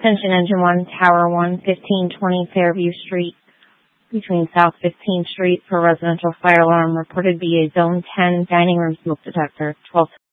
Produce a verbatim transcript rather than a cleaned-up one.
Attention Engine one, Tower one, fifteen twenty Fairview Street, between South fifteenth Street for residential fire alarm. Reported to be a Zone ten dining room smoke detector. twelve